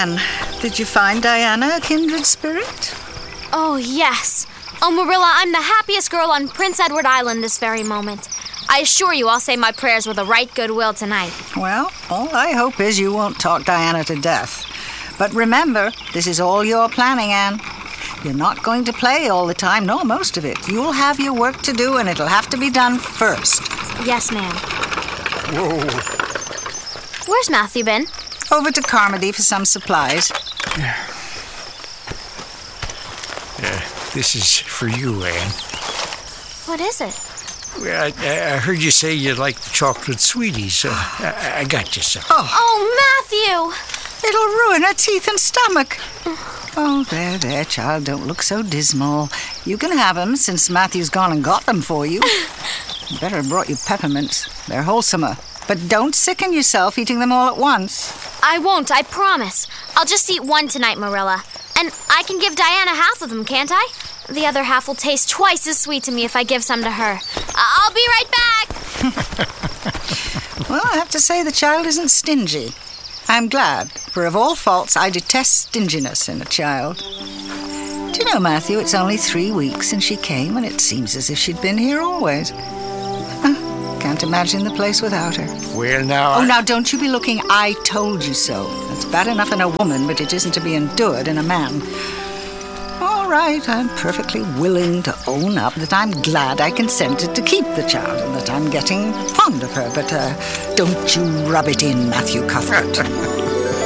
Anne, did you find Diana a kindred spirit? Oh, yes. Oh, Marilla, I'm the happiest girl on Prince Edward Island this very moment. I assure you I'll say my prayers with a right good will tonight. Well, all I hope is you won't talk Diana to death. But remember, this is all your planning, Anne. You're not going to play all the time, nor most of it. You'll have your work to do, and it'll have to be done first. Yes, ma'am. Whoa. Where's Matthew been? Over to Carmody for some supplies. This is for you, Anne. What is it? I heard you say you like chocolate sweeties, so I got you some. Oh, Matthew! It'll ruin her teeth and stomach. Oh, there, child, don't look so dismal. You can have them since Matthew's gone and got them for you. You better have brought you peppermints. They're wholesomer. But don't sicken yourself eating them all at once. I won't, I promise. I'll just eat one tonight, Marilla. And I can give Diana half of them, can't I? The other half will taste twice as sweet to me if I give some to her. I'll be right back! Well, I have to say the child isn't stingy. I'm glad, for of all faults, I detest stinginess in a child. Do you know, Matthew, it's only 3 weeks since she came, and it seems as if she'd been here always. Can't imagine the place without her. Well, now... Oh, now, don't you be looking, I told you so. It's bad enough in a woman, but it isn't to be endured in a man. All right, I'm perfectly willing to own up that I'm glad I consented to keep the child and that I'm getting fond of her, but don't you rub it in, Matthew Cuthbert.